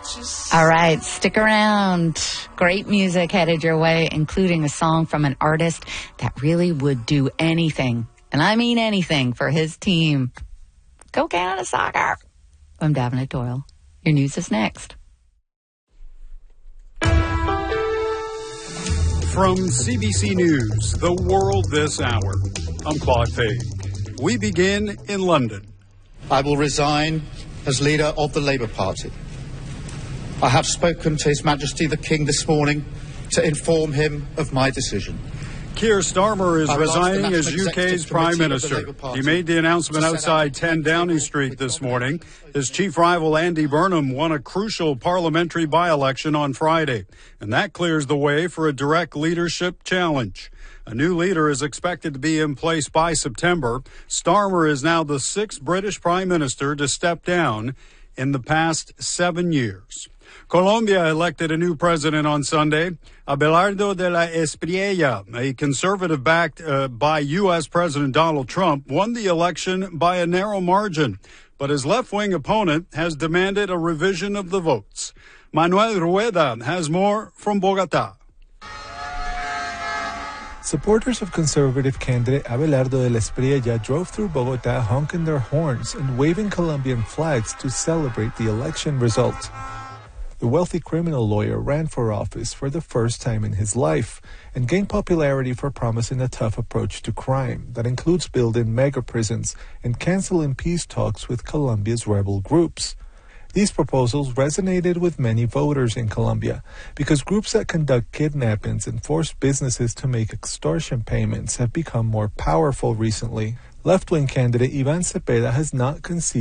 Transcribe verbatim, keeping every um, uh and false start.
All right, stick around. Great music headed your way, including a song from an artist that really would do anything, and I mean anything, for his team. Go Canada Soccer. I'm Davenant Doyle. Your news is next. From C B C News, The World This Hour, I'm Claude Faig. We begin in London. I will resign as leader of the Labour Party. I have spoken to His Majesty the King this morning to inform him of my decision. Keir Starmer is resigning as U K's Prime Minister. He made the announcement outside ten Downing Street this morning. His chief rival, Andy Burnham, won a crucial parliamentary by-election on Friday, and that clears the way for a direct leadership challenge. A new leader is expected to be in place by September. Starmer is now the sixth British Prime Minister to step down in the past seven years. Colombia elected a new president on Sunday. Abelardo de la Espriella, a conservative backed uh, by U S. President Donald Trump, won the election by a narrow margin, but his left-wing opponent has demanded a revision of the votes. Manuel Rueda has more from Bogotá. Supporters of conservative candidate Abelardo de la Espriella drove through Bogotá honking their horns and waving Colombian flags to celebrate the election result. The wealthy criminal lawyer ran for office for the first time in his life and gained popularity for promising a tough approach to crime that includes building mega prisons and canceling peace talks with Colombia's rebel groups. These proposals resonated with many voters in Colombia because groups that conduct kidnappings and force businesses to make extortion payments have become more powerful recently. Left-wing candidate Ivan Cepeda has not conceded